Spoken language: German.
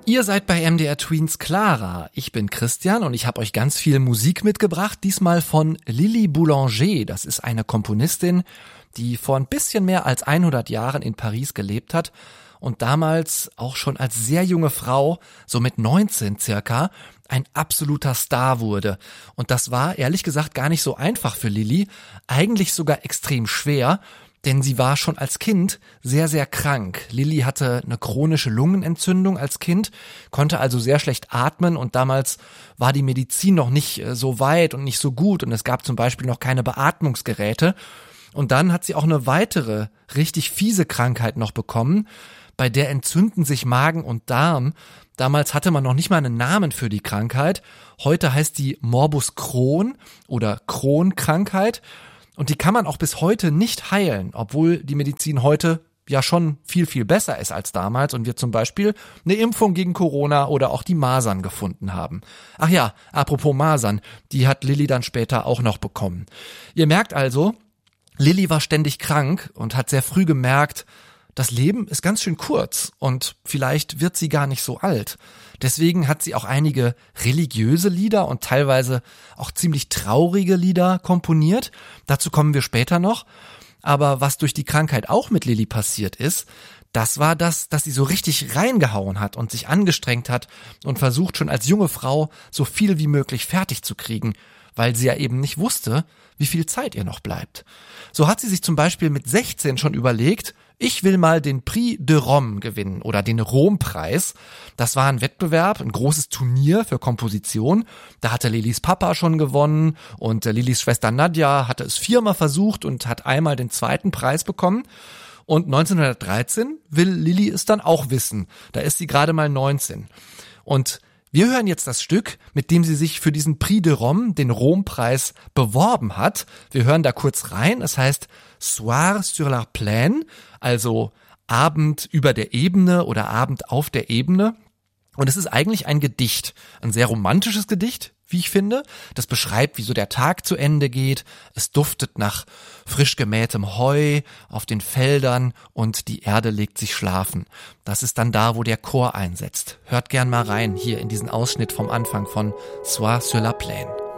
Ihr seid bei MDR Tweens Clara. Ich bin Christian und ich habe euch ganz viel Musik mitgebracht, diesmal von Lily Boulanger. Das ist eine Komponistin, die vor ein bisschen mehr als 100 Jahren in Paris gelebt hat und damals auch schon als sehr junge Frau, so mit 19 circa, ein absoluter Star wurde. Und das war ehrlich gesagt gar nicht so einfach für Lily, eigentlich sogar extrem schwer, denn sie war schon als Kind sehr, sehr krank. Lily hatte eine chronische Lungenentzündung als Kind, konnte also sehr schlecht atmen und damals war die Medizin noch nicht so weit und nicht so gut und es gab zum Beispiel noch keine Beatmungsgeräte. Und dann hat sie auch eine weitere, richtig fiese Krankheit noch bekommen, bei der entzünden sich Magen und Darm. Damals hatte man noch nicht mal einen Namen für die Krankheit. Heute heißt die Morbus Crohn oder Crohn-Krankheit. Und die kann man auch bis heute nicht heilen, obwohl die Medizin heute ja schon viel, viel besser ist als damals und wir zum Beispiel eine Impfung gegen Corona oder auch die Masern gefunden haben. Ach ja, apropos Masern, die hat Lily dann später auch noch bekommen. Ihr merkt also, Lily war ständig krank und hat sehr früh gemerkt, das Leben ist ganz schön kurz und vielleicht wird sie gar nicht so alt. Deswegen hat sie auch einige religiöse Lieder und teilweise auch ziemlich traurige Lieder komponiert. Dazu kommen wir später noch. Aber was durch die Krankheit auch mit Lily passiert ist, das war das, dass sie so richtig reingehauen hat und sich angestrengt hat und versucht schon als junge Frau so viel wie möglich fertig zu kriegen, weil sie ja eben nicht wusste, wie viel Zeit ihr noch bleibt. So hat sie sich zum Beispiel mit 16 schon überlegt, ich will mal den Prix de Rome gewinnen oder den Rompreis. Das war ein Wettbewerb, ein großes Turnier für Komposition. Da hatte Lillys Papa schon gewonnen und Lillys Schwester Nadja hatte es 4-mal versucht und hat einmal den 2. Preis bekommen. Und 1913 will Lily es dann auch wissen. Da ist sie gerade mal 19. Und wir hören jetzt das Stück, mit dem sie sich für diesen Prix de Rome, den Rompreis, beworben hat. Wir hören da kurz rein. Es heißt Soir sur la Plaine, also Abend über der Ebene oder Abend auf der Ebene. Und es ist eigentlich ein Gedicht, ein sehr romantisches Gedicht, wie ich finde. Das beschreibt, wie so der Tag zu Ende geht. Es duftet nach frisch gemähtem Heu auf den Feldern und die Erde legt sich schlafen. Das ist dann da, wo der Chor einsetzt. Hört gern mal rein hier in diesen Ausschnitt vom Anfang von Soir sur la Plaine.